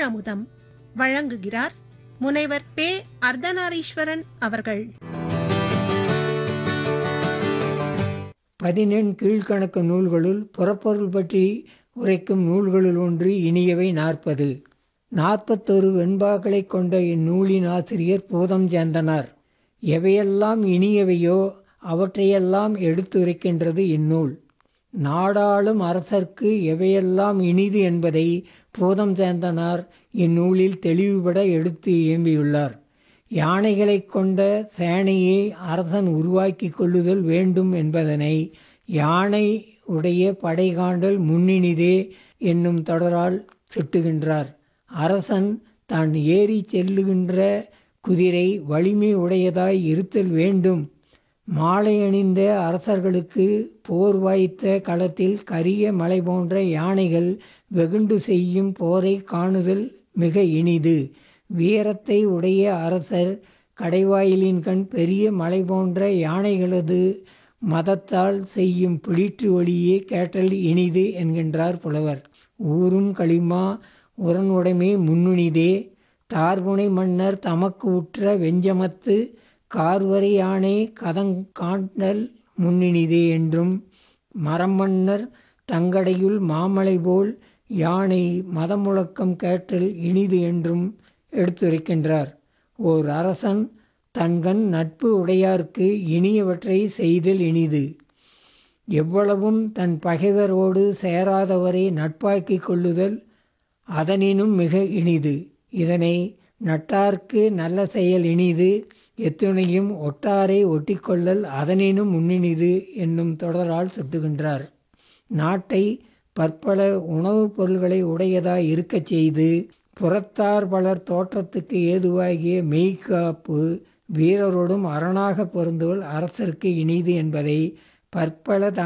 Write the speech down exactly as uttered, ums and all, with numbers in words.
தமிழமுதம் வழங்குகிறார் முனைவர் பே அர்த்தநாரீஸ்வரன் அவர்கள். பதினெண் கீழ்கணக்கு நூல்களுள் புறப்பொருள் பற்றி உரைக்கும் நூல்களுள் ஒன்று இனியவை நாற்பது. நாற்பத்தொரு வெண்பாக்களை கொண்ட இந்நூலின் ஆசிரியர் பூதம் சேந்தனார். எவையெல்லாம் இனியவையோ அவற்றையெல்லாம் எடுத்துரைக்கின்றது இந்நூல். நாடாளும் அரசர்க்கு எவையெல்லாம் இனிது என்பதை பூதம் சேந்தனார் இந்நூலில் தெளிவுபட எடுத்து இயம்பியுள்ளார். யானைகளைக் கொண்ட சேனையை அரசன் உருவாக்கி கொள்ளுதல் வேண்டும் என்பதனை யானை உடைய படை காண்டல் முன்னினிதே என்னும் தொடரால் சுட்டுகின்றார். அரசன் தான் ஏறி செல்லுகின்ற குதிரை வலிமை உடையதாய் இருத்தல் வேண்டும். மாலை அணிந்த அரசர்களுக்கு போர் வாய்த்த களத்தில் கரிய மலை போன்ற யானைகள் வெகுண்டு செய்யும் போரை காணுதல் மிக இனிது. வீரத்தை உடைய அரசர் கடைவாயிலின் கண் பெரிய மலை போன்ற யானைகளது மதத்தால் செய்யும் பிளிற்று ஒளியே கேட்டல் இனிது என்கின்றார் புலவர். ஊரும் களிமா உரன் உடைமை முன்னுனிதே தார்புனை மன்னர் தமக்கு உற்ற வெஞ்சமத்து கார்வரை யானை கதங்காண்டல் முன்னினிதே என்றும் மரமன்னர் தங்கடையுள் மாமலை போல் யானை மதமுழக்கம் கேட்டல் இனிது என்றும் எடுத்துரைக்கின்றார். ஓர் அரசன் தன்கண் நட்பு உடையார்க்கு இனியவற்றை செய்தல் இனிது. எவ்வளவும் தன் பகைவரோடு சேராதவரை நட்பாக்கி கொள்ளுதல் அதனினும் மிக இனிது. இதனை நட்டார்க்கு நல்ல செயல் இனிது எத்துணையும் ஒட்டாரை ஒட்டிக்கொள்ளல் அதனினும் முன்னினிது என்னும் தொடரால் சுட்டுகின்றார். நாட்டை பற்பல உணவுப் பொருள்களை உடையதாய் இருக்கச் செய்து புறத்தார் பலர் தோற்றத்துக்கு ஏதுவாகிய மெய்காப்பு வீரரோடும் அரணாக பொருந்துவல் அரசர்க்கு இனிது என்பதை பற்பல